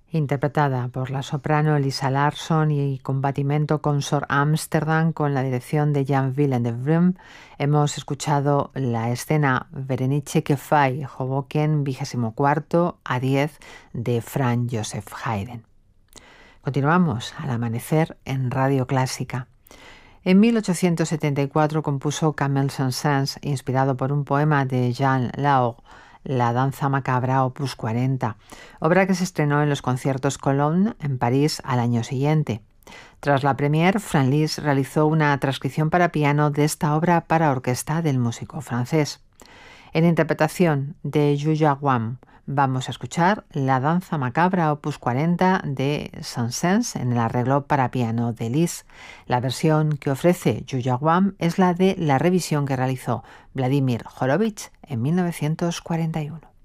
interpretada por la soprano Lisa Larsson y con batimento Consort Amsterdam con la dirección de Jan-Willem de Vrum, hemos escuchado la escena Berenice que fai, Hoboken 24 a 10 de Franz Joseph Haydn. Continuamos al amanecer en Radio Clásica. En 1874 compuso Camille Saint-Saëns, inspirado por un poema de Jean Laure, La danza macabra opus 40, obra que se estrenó en los conciertos Cologne en París al año siguiente. Tras la premiere, Franz Liszt realizó una transcripción para piano de esta obra para orquesta del músico francés. En interpretación de Yu Guam, vamos a escuchar La danza macabra opus 40 de Saint-Saëns en el arreglo para piano de Liszt. La versión que ofrece Yu Guam es la de la revisión que realizó Vladimir Horowitz en 1941.